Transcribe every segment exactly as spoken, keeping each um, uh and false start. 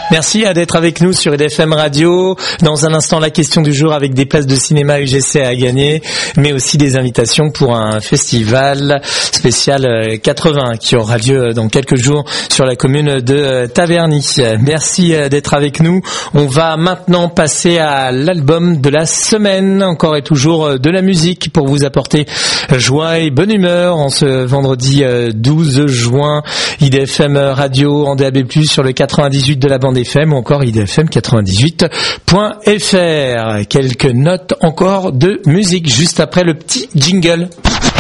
Merci d'être avec nous sur I D F M Radio. Dans un instant, la question du jour avec des places de cinéma U G C à gagner, mais aussi des invitations pour un festival spécial quatre-vingts qui aura lieu dans quelques jours sur la commune de Taverny. Merci d'être avec nous. On va maintenant passer à l'album de la semaine. Encore et toujours de la musique pour vous apporter joie et bonne humeur en ce vendredi douze juin. I D F M Radio en D A B plus, sur le quatre-vingt-dix-huit de la bande F M ou encore I D F M quatre-vingt-dix-huit point F R. Quelques notes encore de musique juste après le petit jingle.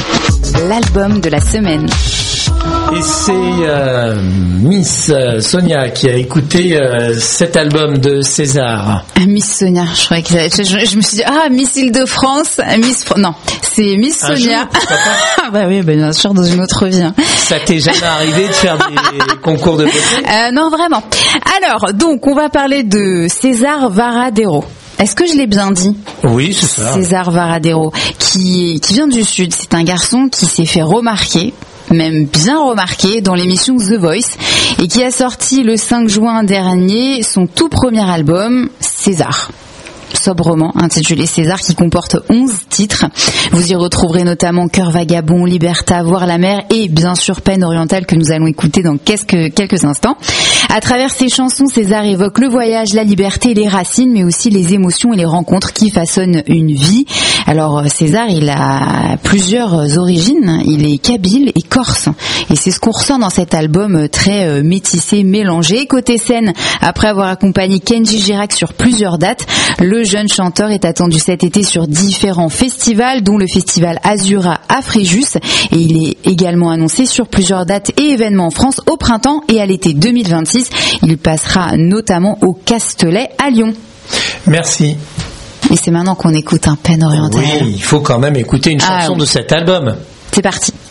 L'album de la semaine. Et c'est euh, Miss Sonia qui a écouté euh, cet album de César. Ah, Miss Sonia, je croyais que je, je, je me suis dit ah Miss Île-de-France, Miss non, c'est Miss Un Sonia. Jour, bah oui, bah, bien sûr dans une autre vie. Hein. Ça t'est jamais arrivé de faire des concours de beauté ? euh, Non, vraiment. Alors, donc on va parler de César Varadero. Est-ce que je l'ai bien dit ? Oui, c'est ça. César Varadero, qui qui vient du Sud. C'est un garçon qui s'est fait remarquer, même bien remarqué, dans l'émission The Voice, et qui a sorti le cinq juin dernier son tout premier album, César. Sobrement intitulé César, qui comporte onze titres. Vous y retrouverez notamment Cœur vagabond, Liberta, Voir la mer et bien sûr Peine orientale que nous allons écouter dans quelques, quelques instants. À travers ses chansons, César évoque le voyage, la liberté, les racines, mais aussi les émotions et les rencontres qui façonnent une vie. Alors César, il a plusieurs origines. Il est kabyle et corse. Et c'est ce qu'on ressent dans cet album très métissé, mélangé. Côté scène, après avoir accompagné Kenji Girac sur plusieurs dates, le jeune chanteur est attendu cet été sur différents festivals, dont le festival Azura à Fréjus. Et il est également annoncé sur plusieurs dates et événements en France au printemps et à l'été deux mille vingt-six. Il passera notamment au Castelet à Lyon. Merci. Et c'est maintenant qu'on écoute un Peine orientale. Oui, il faut quand même écouter une chanson ah, oui. de cet album. C'est parti.